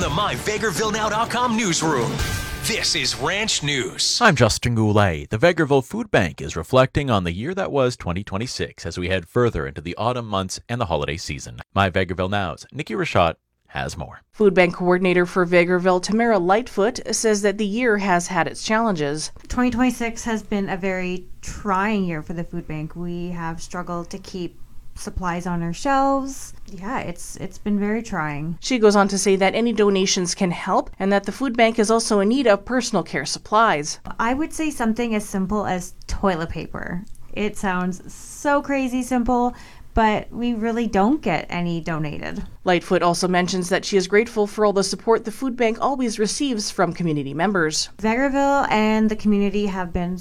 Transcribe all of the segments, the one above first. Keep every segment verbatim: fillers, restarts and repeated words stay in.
my vegreville now dot com newsroom. This is Ranch News. I'm Justin Goulet. The Vegreville Food Bank is reflecting on the year that was twenty twenty-six as we head further into the autumn months and the holiday season. My Vegreville Now's Nikki Rashad has more. Food Bank Coordinator for Vegreville, Tamara Lightfoot, says that the year has had its challenges. twenty twenty-six has been a very trying year for the food bank. We have struggled to keep supplies on our shelves. Yeah, it's it's been very trying. She goes on to say that any donations can help and that the food bank is also in need of personal care supplies. I would say something as simple as toilet paper. It sounds so crazy simple, but we really don't get any donated. Lightfoot also mentions that she is grateful for all the support the food bank always receives from community members. Vegreville and the community have been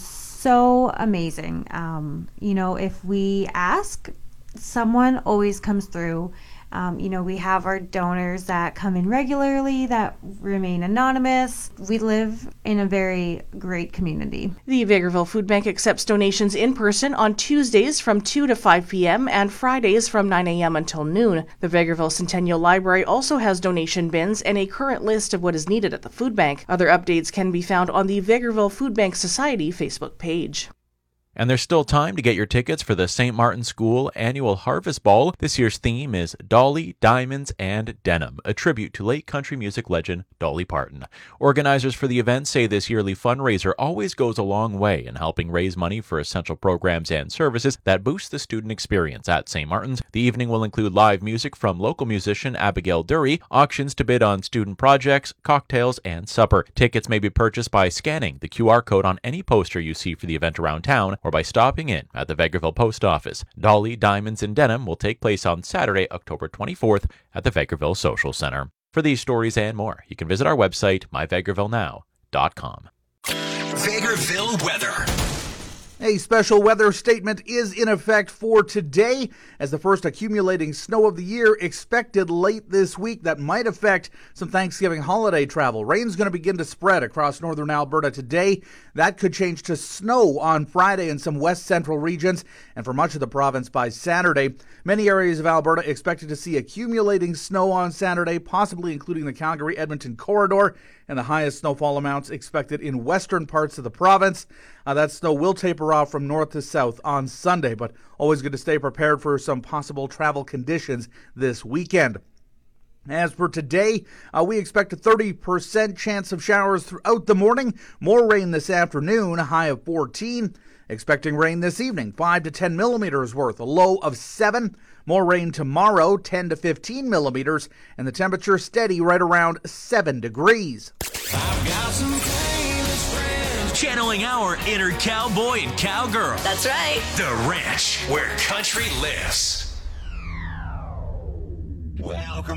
so amazing. Um, you know, if we ask, someone always comes through. Um, you know, we have our donors that come in regularly that remain anonymous. We live in a very great community. The Vegreville Food Bank accepts donations in person on Tuesdays from two to five p.m. and Fridays from nine a.m. until noon. The Vegreville Centennial Library also has donation bins and a current list of what is needed at the food bank. Other updates can be found on the Vegreville Food Bank Society Facebook page. And there's still time to get your tickets for the Saint Martin School Annual Harvest Ball. This year's theme is Dolly, Diamonds, and Denim, a tribute to late country music legend Dolly Parton. Organizers for the event say this yearly fundraiser always goes a long way in helping raise money for essential programs and services that boost the student experience at Saint Martin's. The evening will include live music from local musician Abigail Dury, auctions to bid on student projects, cocktails, and supper. Tickets may be purchased by scanning the Q R code on any poster you see for the event around town, or by stopping in at the Vegreville Post Office. Dolly, Diamonds, and Denim will take place on Saturday, October twenty-fourth at the Vegreville Social Center. For these stories and more, you can visit our website, my vegreville now dot com. Vegreville weather. A special weather statement is in effect for today as the first accumulating snow of the year expected late this week that might affect some Thanksgiving holiday travel. Rain's going to begin to spread across northern Alberta today. That could change to snow on Friday in some west central regions and for much of the province by Saturday. Many areas of Alberta expected to see accumulating snow on Saturday, possibly including the Calgary-Edmonton corridor, and the highest snowfall amounts expected in western parts of the province. Uh, that snow will taper off from north to south on Sunday, but always good to stay prepared for some possible travel conditions this weekend. As for today, uh, we expect a thirty percent chance of showers throughout the morning. More rain this afternoon, a high of fourteen. Expecting rain this evening, five to ten millimeters worth, a low of seven. More rain tomorrow, ten to fifteen millimeters, and the temperature steady right around seven degrees. I've got some famous friends. Channeling our inner cowboy and cowgirl. That's right. The Ranch, where country lives. Welcome